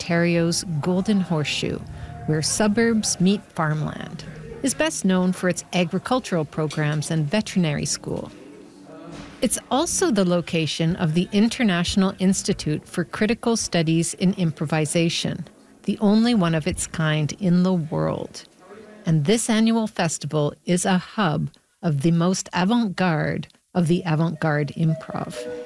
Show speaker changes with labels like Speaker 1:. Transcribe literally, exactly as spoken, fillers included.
Speaker 1: Ontario's Golden Horseshoe, where suburbs meet farmland, is best known for its agricultural programs and veterinary school. It's also the location of the International Institute for Critical Studies in Improvisation, the only one of its kind in the world. And this annual festival is a hub of the most avant-garde of the avant-garde improv.